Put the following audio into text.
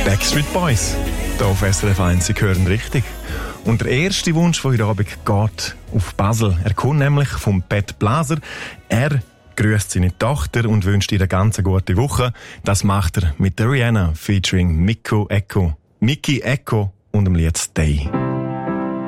Backstreet Boys, hier auf SRF 1, Sie hören richtig. Und der erste Wunsch von heute Abend geht auf Basel. Er kommt nämlich vom Pat Blaser. Er grüßt seine Tochter und wünscht ihr eine ganz gute Woche. Das macht er mit der Rihanna featuring Mickey Echo und dem Lied Stay.